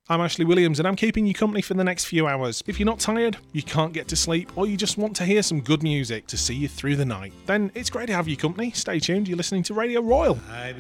I'm Ashley Williams and I'm keeping you company for the next few hours. If you're not tired, you can't get to sleep, or you just want to hear some good music to see you through the night, then it's great to have you company. Stay tuned, you're listening to Radio Royal.